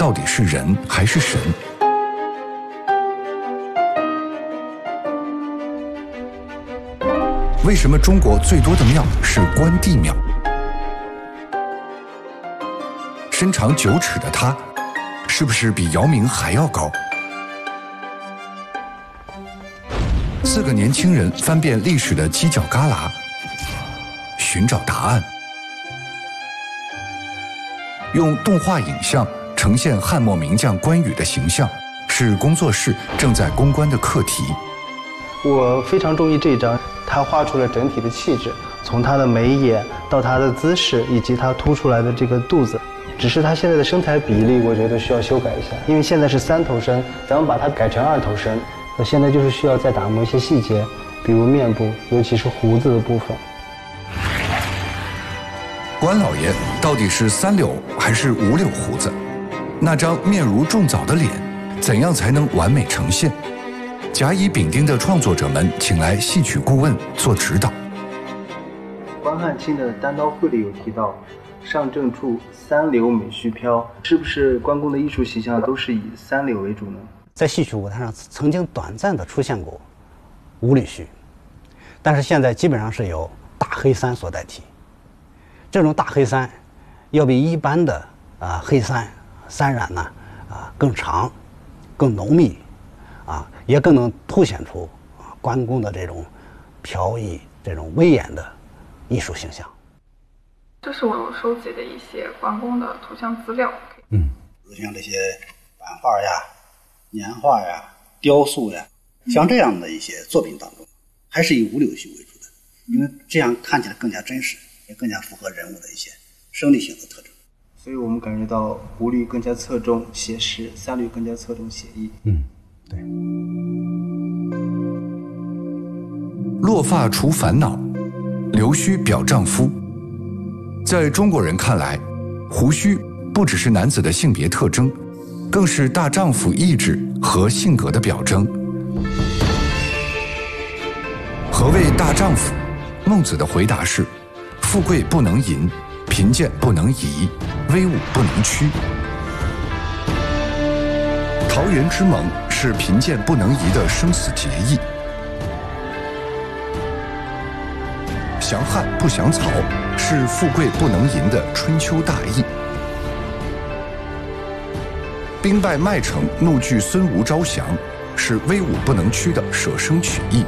到底是人还是神？为什么中国最多的庙是关帝庙？身长9尺的他，是不是比姚明还要高？4个年轻人翻遍历史的犄角旮旯，寻找答案。用动画影像呈现汉末名将关羽的形象，是工作室正在攻关的课题。 我非常中意这一张，他画出了整体的气质，从他的眉眼到他的姿势，以及他凸出来的这个肚子。只是他现在的身材比例，我觉得需要修改一下，因为现在是3头身，咱们把它改成2头身。现在就是需要再打磨一些细节，比如面部，尤其是胡子的部分。 关老爷到底是3绺还是5绺胡子？那张面如重枣的脸，怎样才能完美呈现？甲乙丙丁的创作者们请来戏曲顾问做指导。 关汉卿的单刀会里有提到，上正处3绺美须飘，是不是关公的艺术形象都是以3绺为主呢？ 在戏曲舞台上曾经短暂的出现过5绺须，但是现在基本上是由大黑衫所代替。这种大黑衫要比一般的黑衫衫染呢更长、更浓密也更能凸显出关公的这种飘逸、这种威严的艺术形象。 这是我收集的一些关公的图像资料。 像这些版画呀、年画呀、雕塑呀，像这样的一些作品当中，还是以5绺须为主的，因为这样看起来更加真实，也更加符合人物的一些生理性的特征。 所以我们感觉到5绺更加侧重写实，3绺更加侧重写意。 对。 落发除烦恼，留须表丈夫。在中国人看来，胡须不只是男子的性别特征，更是大丈夫意志和性格的表征。何谓大丈夫？孟子的回答是：富贵不能淫，贫贱不能移，威武不能屈。桃园之盟是贫贱不能移的生死结义。降汉不降曹是富贵不能淫的春秋大义。兵败麦城，怒拒孙吴招降，是威武不能屈的舍生取义。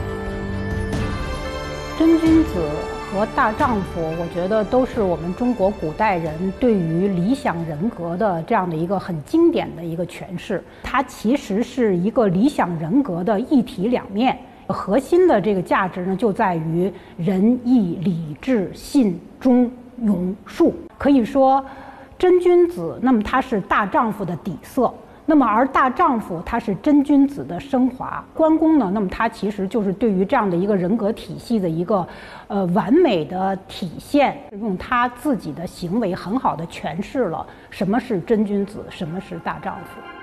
真君子和大丈夫，我觉得都是我们中国古代人对于理想人格的这样的一个很经典的一个诠释。它其实是一个理想人格的一体两面。核心的这个价值呢，就在于仁义礼智信忠勇术。可以说，真君子，那么他是大丈夫的底色。那么而大丈夫他是真君子的升华。关公呢，那么他其实就是对于这样的一个人格体系的一个完美的体现，用他自己的行为很好的诠释了什么是真君子，什么是大丈夫。